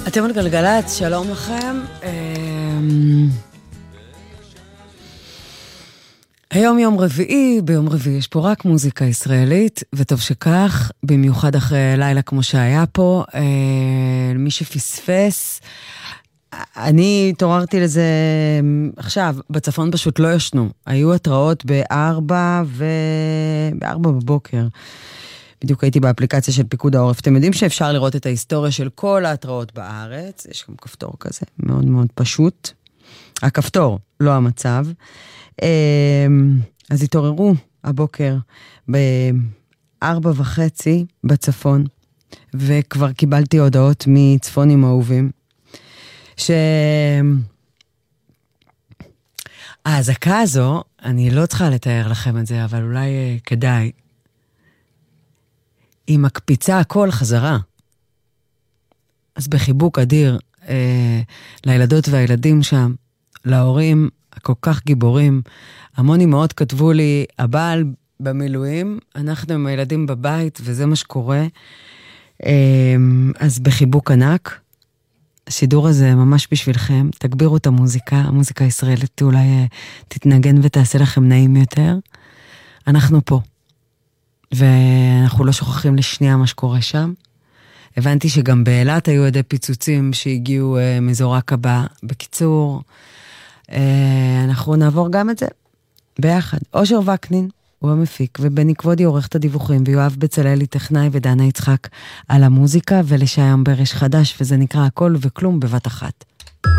אתם על גלגלצ, שלום לכם. היום יום רביעי, ביום רביעי יש פה רק מוזיקה ישראלית, וטוב שכך, במיוחד אחרי לילה כמו שהיה פה, מי שפספס, אני התעוררתי לזה עכשיו, בצפון פשוט לא ישנו, היו התראות ב-4 בבוקר, בדיוק הייתי באפליקציה של פיקוד העורף, אתם יודעים שאפשר לראות את ההיסטוריה של כל ההתראות בארץ, יש גם כפתור כזה, מאוד מאוד פשוט, הכפתור, לא המצב, אז התעוררו הבוקר ב-4:30 בצפון, וכבר קיבלתי הודעות מצפונים אהובים, שהאזעקה הזו, אני לא צריכה לתאר לכם את זה, אבל אולי כדאי, היא מקפיצה הכל חזרה. אז בחיבוק אדיר לילדות והילדים שם, להורים כל כך גיבורים, המון אמהות כתבו לי, הבעל במילואים, אנחנו עם הילדים בבית, וזה מה שקורה. אז בחיבוק ענק, השידור הזה ממש בשבילכם, תגבירו את המוזיקה, המוזיקה הישראלית אולי תתנגן ותעשה לכם נעים יותר. אנחנו פה, ואנחנו לא שוכחים לשנייה מה שקורה שם. הבנתי שגם באילת היו עדי פיצוצים שהגיעו מזור עקבה. בקיצור, אנחנו נעבור גם את זה ביחד. אושר וקנין הוא המפיק, ובני כבודי עורך את הדיווחים, ויואב בצלאלי טכנאי ודנה יצחק על המוזיקה, ולשי אמבר יש חדש, וזה נקרא הכל וכלום בבת אחת.